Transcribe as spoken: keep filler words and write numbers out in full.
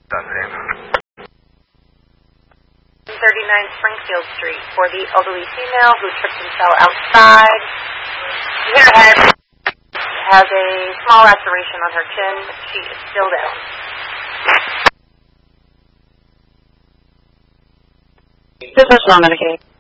thirty-nine Springfield Street for the elderly female who tripped and fell outside. She hit her head, has a small laceration on her chin. She is still down. This is non-Medicaid.